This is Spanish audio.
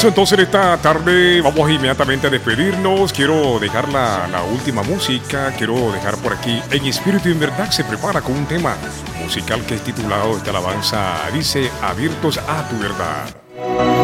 eso entonces esta tarde vamos inmediatamente a despedirnos. Quiero dejar la última música. Quiero dejar por aquí En Espíritu y en Verdad se prepara con un tema musical que es titulado esta alabanza. Dice: abiertos a tu verdad.